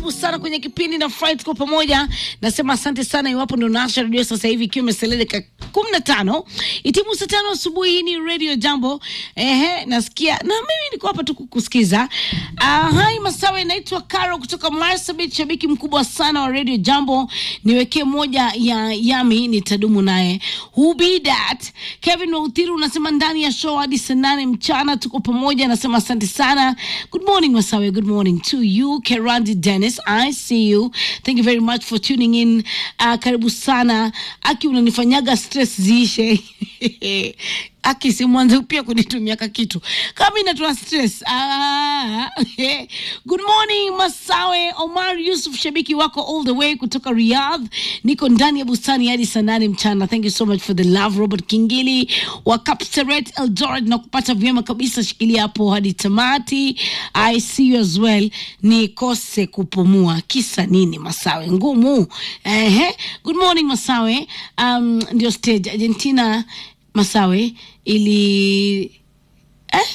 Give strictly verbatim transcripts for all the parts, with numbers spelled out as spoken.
karibu sana kwenye kipindi na Fright kwa pamoja. Nasema asante sana iwapo ndo nasha radio sasa hivi ikiwa imeseleleka kumi na tano. Itimu saa tano asubuhi. Hii ni Radio Jambo. Ehe, nasikia na mimi niko hapa tu kukusikiza. Ah, hai Masawe, naitwa Karo kutoka Marsabit, shabiki mkubwa sana wa Radio Jambo. Niwekee moja ya Yami nitadumu naye. Who be that? Kevin Wautiru unasema ndani ya show hadi saa nane mchana tuko pamoja. Nasema asante sana. Good morning Masawe, good morning to you. Kerandi Dennis, I see you. Thank you very much for tuning in. Uh, karibu sana. Aki unanifanyaga stress ziishe. Aki si mwanzo pia kunitumia kitu kama inatoa stress. Ah, good morning Masawe. Omar Yusuf, shabiki wako all the way kutoka Riyadh. Niko ndani ya bustani hadi saa nane mchana. Thank you so much for the love. Robert Kingili wa Kapseret Eldoret, na kupata vyema kabisa, shikilia hapo hadi tamati. I see you as well. Nikose kupumua kisa nini Masawe ngumu? Ehe, good morning Masawe. Um ndio stage Argentina Masawe ili eh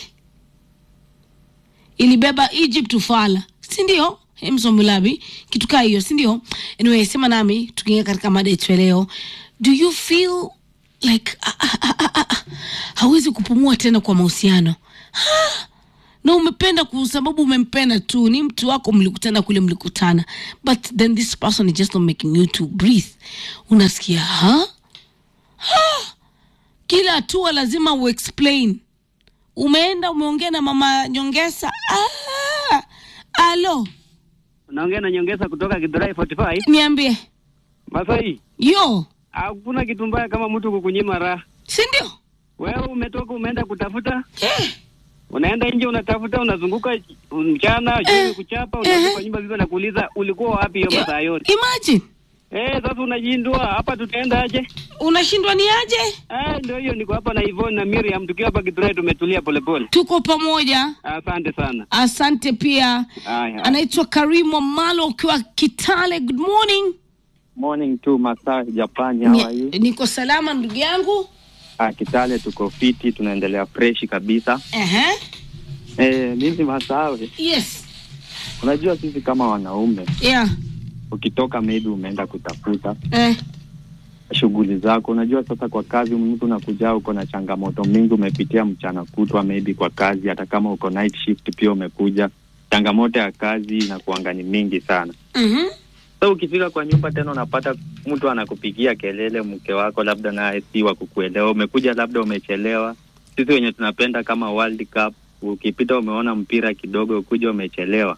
ilibeba Egypt ufala, si ndio? Emso Mulabi kitu kaa hiyo, si ndio? Anyway, sema nami tukiingia katika mada yetu leo. Do you feel like ah, ah, ah, ah, ah, hawezi kupumua tena kwa mahusiano? Ha? Na umependa kwa sababu umempenda tu, ni mtu wako, mlikutana kule mlikutana, but then this person is just not making you to breathe. Unasikia ha? Ha? Kila hatua lazima uexplain. Umeenda umeongea na mama Nyongesa. Ah! Alo. Unaongea na Nyongesa kutoka Githurai arobaini na tano. Niambie. Masai. Yo. Hakuna kitu mbaya kama mtu kukunyima raha. Si ndio? Wewe umetoka umeenda kutafuta? Eh. Unaenda nje unatafuta, unazunguka mchana, jioni eh. kuchapa, unarudi kwa nyumba, bibi anakuuliza ulikuwa wapi hiyo masaa yote? Imagine. Eh, sasa unajindwa, hapa tutaenda aje? Unashindwa ni aje? Eh, ndio hiyo, niko hapa na Yvonne na Miriam tukiwa hapa Githurai, tumetulia polepole. Tuko pamoja. Asante sana. Asante pia. Haya. Anaitwa Karimu Malo ukiwa Kitale. Good morning. Morning to Masai Japan, how are you? Niko salama ndugu yangu. Ah, Kitale tuko fiti, tunaendelea fresh kabisa. Ehe. Eh, mimi Masai. Yes. Unajua sisi kama wanaume, Yeah. ukitoka maybe umeenda kutafuta Eh. shughuli zako, unajua sasa kwa kazi mtu unakuja uko na changamoto mingi, umepitia mchana kutwa maybe kwa kazi, hata kama uko night shift pia umekuja, changamoto ya kazi inakuanga ni mingi sana. Mhm. So ukifika kwa nyumba tena unapata mtu anakupigia kelele, mke wako labda naye si wa kukuelewa, umekuja labda umechelewa. Sisi wenye tunapenda kama World Cup, ukipita umeona mpira kidogo ukuja umechelewa,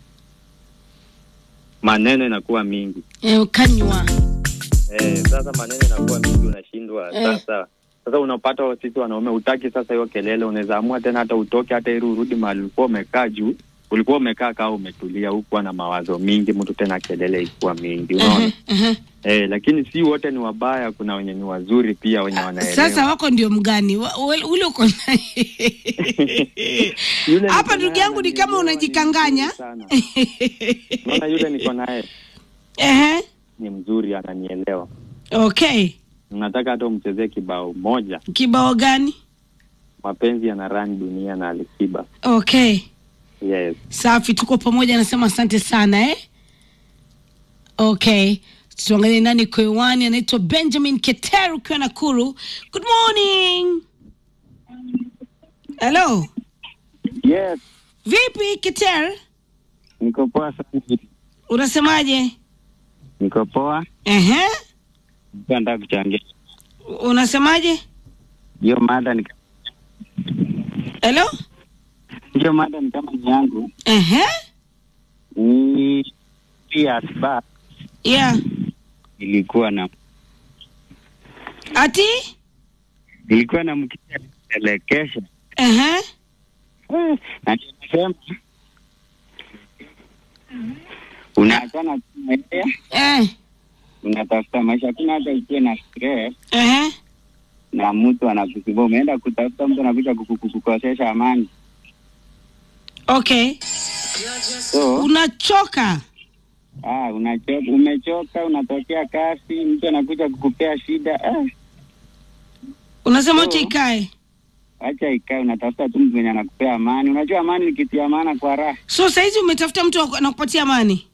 maneno inakuwa mingi. Eh, kanywa. Eh, sasa maneno inakuwa mingi, unashindwa. Eh. Sasa sasa unapata sisi wanaume utaki sasa hiyo kelele, unaweza amua tena hata utoke, hata ili urudi mahali ulikuwa umekaa juu. Ulikuwa umekaa kama umetulia, huko na mawazo mingi, mtu tena kelele ilikuwa mingi, unaona? Uh-huh. Eh, lakini si wote ni wabaya, kuna wenye ni wazuri pia wenye wanaelewa. Sasa wako ndio mgani? Ule uko hapa ndugu yangu ni kama unajikanganya. Unaona yule niko naye. Ehe. Ni mzuri, ananielewa. Okay. Nataka hata umchezee kibao moja. Kibao gani? Mapenzi yanarani dunia na Alikiba. Okay. Yes. Safi, tuko pamoja, nasema asante sana eh. Okay. Tuangalie nani kwa wani, anaitwa Benjamin Keteru kwa Nakuru. Good morning. Hello. Yes. Vipi Keteru? Niko poa sana. Unasemaje? Niko poa. Ehe. Nataka kuchangia. Unasemaje? Hiyo mada ni Hello? Hiyo mada ni kama ni yangu. Ehe. Ni pia sababu. Yeah. Ilikuwa na Ati? Ilikuwa na mkija elekesha. Ehe. Eh, na nisema unaachana na yeye, Eh. unatafuta maisha, kuna hata ikiwa na stress Ehe. na mtu anakusumbua, umeenda kutafuta mtu anakuja kukukosesha amani. Okay. So Unachoka? ah unachoka, umechoka, unatokea kasi, mtu anakuja kukupea shida. Ah. Unasema So, acha ikae. acha ikae, unatafuta tu mtu mwenye anakupea amani. Unajua amani ni kitu ya maana kwa raha. So saizi umetafuta mtu anakupatia amani?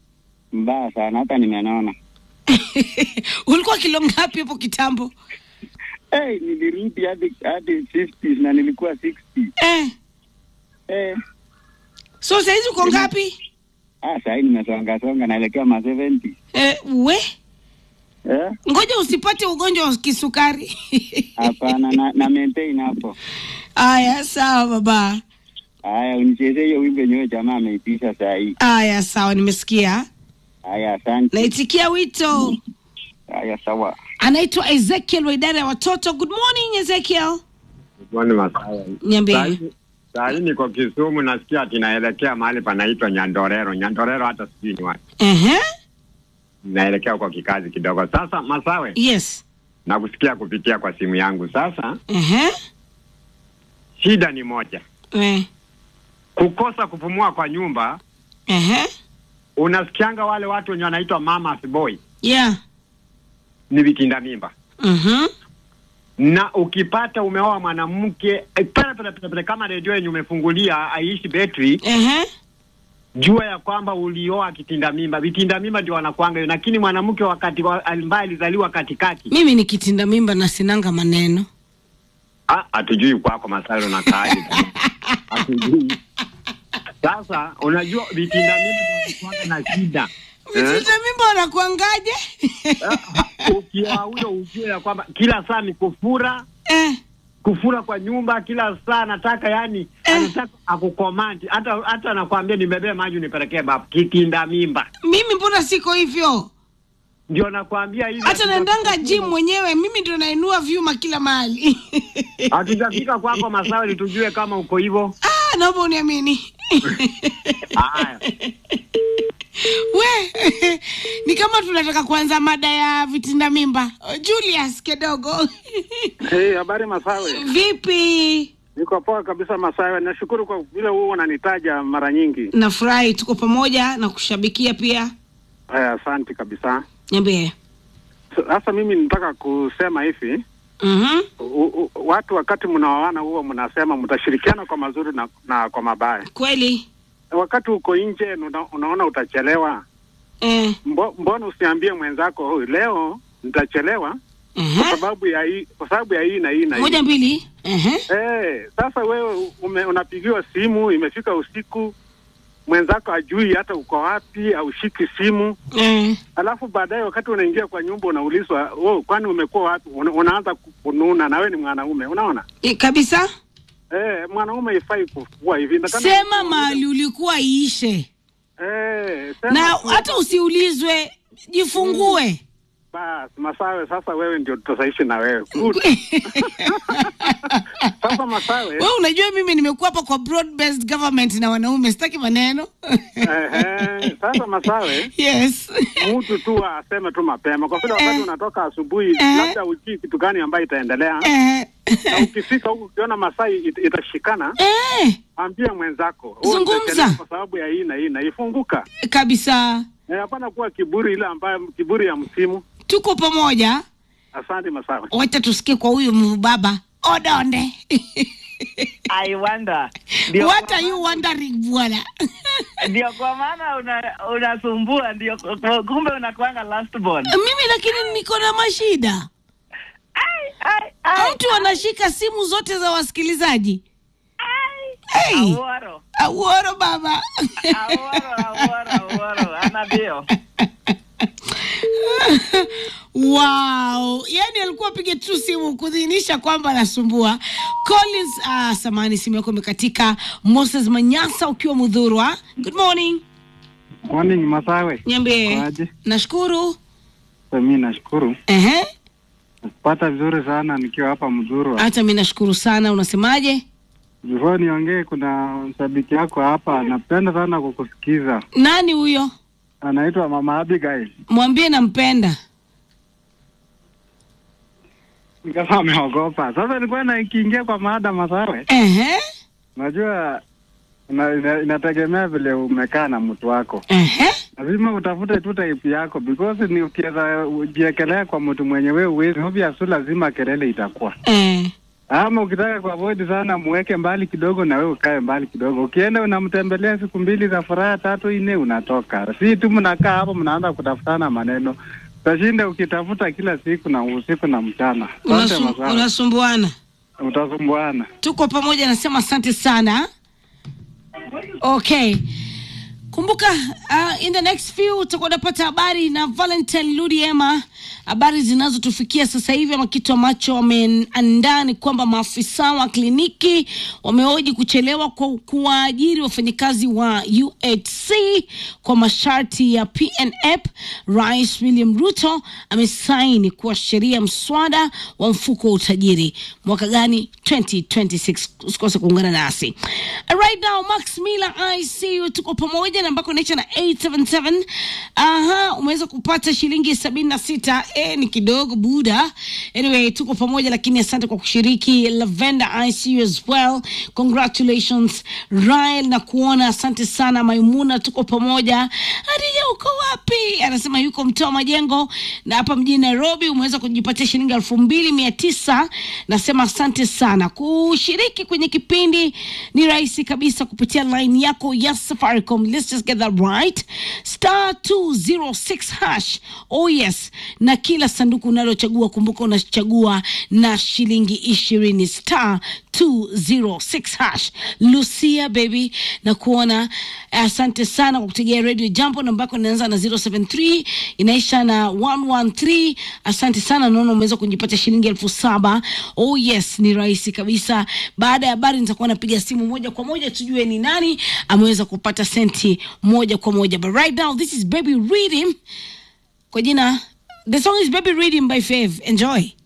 Mbaya sana, hata nimenona. Ulikuwa kilo ngapi hapo kitambo? Hey, nilirudi hadi hadi fifties na nilikuwa sixty. Eh. Eh. So saizi uko ngapi? Ah, sasa nimesonga songa naelekea ma seventy. Eh, we? Eh? Ngoja usipate ugonjwa wa kisukari. Hapana, na, na maintain hapo. Aya, sawa baba. Aya, unichezee hiyo wimbo nyoe jamaa ameitisha saa hii. Aya, sawa, nimesikia. Aya, asante. Naitikia wito. Aya, sawa. Anaitwa Ezekiel wa idara ya watoto. Good morning Ezekiel. Good morning Masaya. Niambie. Saa hii niko Kisumu, nasikia tinaelekea mahali panaitwa Nyandorero. Nyandorero hata sijui ni wapi. Eh. Uh-huh. Naelekea kwa kikazi kidogo. Sasa Masawe. Yes. Nakusikia kupitia kwa simu yangu. Sasa. Eh. Uh-huh. Shida ni moja. Eh. Kukosa kupumua kwa nyumba. Eh. Uh-huh. Unasikianga wale watu wenye wanaitwa mama's boy. Yeah. Ni vitinda mimba. Mhm. Na ukipata umeoa mwanamke pale pale pale kama redio yenye umefungulia aishi battery. Eh. Uh-huh. Jua ya kwamba ulioa kitinda mimba. Vitinda mimba ndio wanakuanga, lakini mwanamke wakati ambaye alizaliwa katikati. Mimi ni kitinda mimba na sinanga maneno. Ah, hatujui kwako Masalo na kaaje. Hatujui. Sasa unajua vitinda mimba wanakuanga na shida. Vitinda eh? Mimba wanakuangaje? Ukioa huyo ujue ya kwamba kila saa ni kufura. Eh. Kufura kwa nyumba kila saa, nataka yani eh. Anataka akukomandi hata hata anakuambia nibebee maji unipelekee babu. Kitinda mimba. Mimi mbona siko hivyo? Ndio nakwambia hivi. Hata naendanga gym mwenyewe, mimi ndio nainua vyuma kila mahali. Hatujafika kwako Masawe ili tujue kama uko hivyo. Ah, naomba uniamini. Haya. We, ni kama tunataka kuanza mada ya vitinda mimba. Julius kidogo. Hey, habari Masawe. Vipi? Niko poa kabisa Masawe. Nashukuru kwa vile wewe unanitaja mara nyingi. Nafurahi tuko pamoja na kushabikia pia. Haya, asante kabisa. Niambie. Sasa mimi nataka kusema hivi. Mhm. Uh, watu wakati mnaoana huo mnasema mtashirikiana kwa mazuri na, na kwa mabaya. Kweli. Wakati uko nje una, unaona utachelewa. Eh. Mbo, mbona usiambie mwenzako oh, leo nitachelewa? Uh-huh. Kwa sababu ya hii, kwa sababu ya hii na hii na hii. Moja mbili. Eh. Uh-huh. Eh, sasa wewe ume, unapigiwa simu, imefika usiku, mwenzako ajui hata uko wapi au shiki simu. Eh. Alafu baadaye wakati unaingia kwa nyumba unaulizwa, "Oh, kwani umekuwa wapi?" Una, unaanza kununa na wewe ni mwanaume, unaona? E, kabisa. Eh, mwanaume ifai kufua hivi. Sema mahali ulikuwa iishe. Eh, sema na hata usiulizwe, jifungue. Mm. Bas, Masawe, sasa wewe ndio tutaishi na wewe. Sasa Masawe, wewe unajua mimi nimekuwa hapa kwa broad based government na wanaume, sitaki maneno. Eh, sasa Masawe. Yes. Mtu tu aseme tu mapema kwa vile wakati eh, unatoka asubuhi eh, labda ujui kitu gani ambayo itaendelea. Eh. Na ukifika huko ukiona Masai it, itashikana. Eh. Ambia mwenzako. Zungumza. Kwa sababu ya hii na hii na ifunguka. Kabisa. Eh, hapana kuwa kiburi ile ambayo kiburi ya msimu. Tuko pamoja. Asante Masawe. Wacha tusikie kwa huyu mbaba. Odonde. I wonder. Dio what are you wondering bwana? Ndio kwa maana una unasumbua ndio kumbe unakuanga last born. Mimi lakini niko na mashida. Ai ai ai. Mtu anashika simu zote za wasikilizaji. Ai. Hey. Aworo. Aworo baba. Aworo aworo aworo anadio. Wow, yani alikuwa apige tu simu kudhinisha kwamba anasumbua. Collins, ah, samani simu yako imekatika. Moses Manyasa ukiwa Mudhurwa. Good morning. Morning Masawe. Niambie. Nashukuru. Mimi nashukuru. Ehe. Napata vizuri sana nikiwa hapa Mudhurwa. Hata mimi nashukuru sana. Unasemaje? Before niongee kuna mshabiki yako hapa, napenda sana kukusikiza. Nani huyo? Anaitwa Mama Abigail. Mwambie nampenda. Nikasema ameogopa. Sasa nilikuwa naingia kwa mada Masawe. Ehe. Unajua inategemea vile umekaa na mtu wako. Ehe. Lazima utafute tu type yako because ni ukiweza ujiekelea kwa mtu mwenye wewe uwezi, obviously lazima kelele itakuwa. Eh. Ama ukitaka kwa avoid sana muweke mbali kidogo na wewe ukae mbali kidogo. Ukienda unamtembelea siku mbili za furaha, tatu nne unatoka. Si tu mnakaa hapo mnaanza kutafutana maneno. Utashinda ukitafuta kila siku na usiku na mchana. Unasum, unasumbuana. Utasumbuana. Tuko pamoja, nasema asante sana. Okay. Kumbuka uh, in the next few utakuwa unapata habari na Valentine Ludiema, habari zinazotufikia sasa hivi ama kitu ambacho wameandaa ni kwamba maafisa wa kliniki wamehoji kuchelewa kwa kuwaajiri wafanyakazi wa U H C kwa masharti ya P N F. Rais William Ruto amesaini kwa sheria mswada wa mfuko wa utajiri mwaka gani? twenty twenty-six. Usikose kuungana nasi. Right now Max Miller I C U tuko pamoja na ambako naisha na eight seven seven. Aha, umeweza kupata shilingi sabini na sita. Eh, ni kidogo buda. Anyway, tuko pamoja lakini asante kwa kushiriki. Lavender I C U as well. Congratulations. Ryle na kuona, asante sana. Maimuna tuko pamoja. Hadija uko wapi? Anasema yuko Mtoa Majengo na hapa mjini Nairobi. Umeweza kujipatia shilingi elfu mbili mia tisa. Nasema asante sana. Kushiriki kwenye kipindi ni rahisi kabisa kupitia line yako ya Safaricom. Let's just get that right. Star two zero six hash. Oh yes. Na kila sanduku unalochagua kumbuka unachagua na shilingi ishirini. Star two zero six hash. Lucia baby na kuona, asante sana kwa kutegea Radio Jambo. Namba yako inaanza na zero seven three inaisha na one one three. Asante sana, naona umeweza kujipatia shilingi elfu saba. Oh yes, ni rahisi kabisa. Baada ya habari nitakuwa napiga simu moja kwa moja tujue ni nani ameweza kupata senti moja kwa moja. But right now this is Baby Reading kwa jina, the song is Baby Reading by Fav. Enjoy.